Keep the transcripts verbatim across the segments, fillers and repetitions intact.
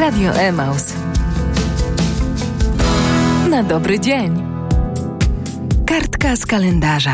Radio Emaus. Na dobry dzień. Kartka z kalendarza.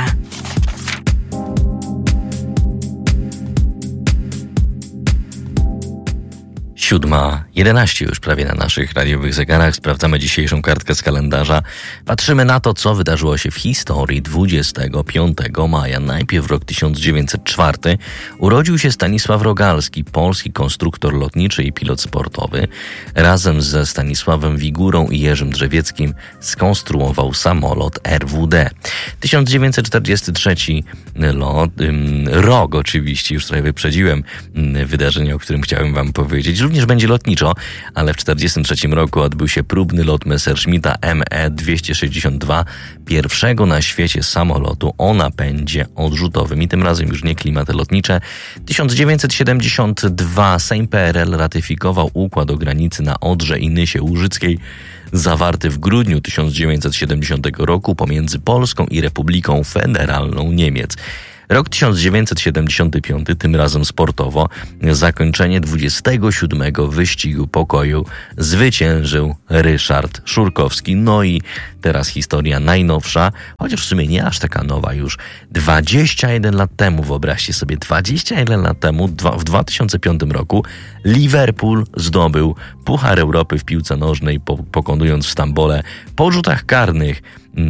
Siódma jedenaście już prawie na naszych radiowych zegarach. Sprawdzamy dzisiejszą kartkę z kalendarza. Patrzymy na to, co wydarzyło się w historii. Dwudziestego piątego maja, najpierw rok tysiąc dziewięćset czwarty, urodził się Stanisław Rogalski, polski konstruktor lotniczy i pilot sportowy. Razem ze Stanisławem Wigurą i Jerzym Drzewieckim skonstruował samolot R W D. tysiąc dziewięćset czterdziesty trzeci lot, ym, rok oczywiście, już trochę wyprzedziłem ym, wydarzenie, o którym chciałem wam powiedzieć. Również będzie lotniczo, ale w czterdziestym trzecim roku odbył się próbny lot Messerschmitta M E dwieście sześćdziesiąt dwa, pierwszego na świecie samolotu o napędzie odrzutowym i tym razem już nie klimaty lotnicze. tysiąc dziewięćset siedemdziesiąty drugi Sejm P R L ratyfikował układ o granicy na Odrze i Nysie Łużyckiej zawarty w grudniu tysiąc dziewięćset siedemdziesiątego roku pomiędzy Polską i Republiką Federalną Niemiec. Rok tysiąc dziewięćset siedemdziesiąty piąty, tym razem sportowo, zakończenie dwudziestego siódmego wyścigu pokoju zwyciężył Ryszard Szurkowski. No i teraz historia najnowsza, chociaż w sumie nie aż taka nowa już. dwadzieścia jeden lat temu, wyobraźcie sobie, dwadzieścia jeden lat temu, w dwa tysiące piątym roku, Liverpool zdobył Puchar Europy w piłce nożnej, pokonując w Stambole po rzutach karnych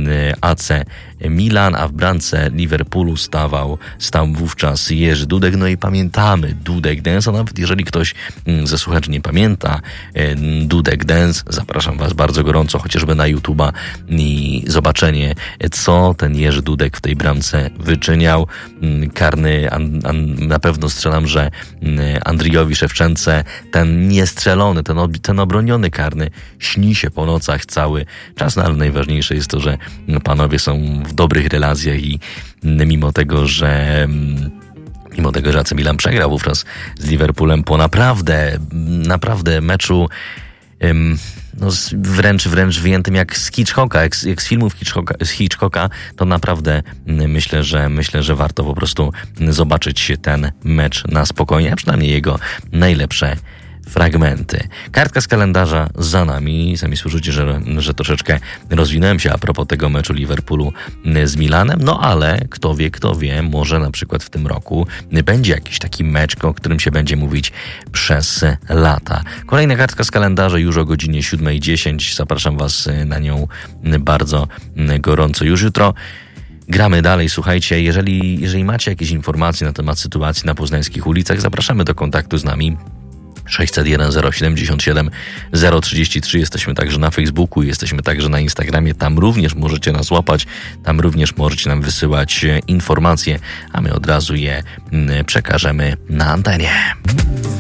A C Milan, a w bramce Liverpoolu stawał, stał wówczas Jerzy Dudek. No i pamiętamy Dudek Dance, a nawet jeżeli ktoś ze słuchaczy nie pamięta Dudek Dance, zapraszam was bardzo gorąco chociażby na YouTube'a i zobaczenie, co ten Jerzy Dudek w tej bramce wyczyniał. Karny, an, an, na pewno strzelam, że Andriowi Szewczence ten niestrzelony, ten, ob, ten obroniony karny śni się po nocach cały czas, no ale najważniejsze jest to, że panowie są w dobrych relacjach i mimo tego, że mimo tego, że A C Milan przegrał wówczas z Liverpoolem po naprawdę, naprawdę meczu no wręcz, wręcz wyjętym jak z Hitchcocka, jak z, jak z filmów Hitchcocka, z Hitchcocka, to naprawdę myślę, że myślę, że warto po prostu zobaczyć ten mecz na spokojnie, a przynajmniej jego najlepsze fragmenty. Kartka z kalendarza za nami. Sami słyszycie, że, że troszeczkę rozwinąłem się a propos tego meczu Liverpoolu z Milanem, no ale kto wie, kto wie, może na przykład w tym roku będzie jakiś taki mecz, o którym się będzie mówić przez lata. Kolejna kartka z kalendarza już o godzinie siódma dziesięć. Zapraszam was na nią bardzo gorąco już jutro. Gramy dalej, słuchajcie, jeżeli, jeżeli macie jakieś informacje na temat sytuacji na poznańskich ulicach, zapraszamy do kontaktu z nami. sześćset jeden zero siedemdziesiąt siedem zero trzydzieści trzy. Jesteśmy także na Facebooku, jesteśmy także na Instagramie. Tam również możecie nas łapać, tam również możecie nam wysyłać informacje, a my od razu je przekażemy na antenie.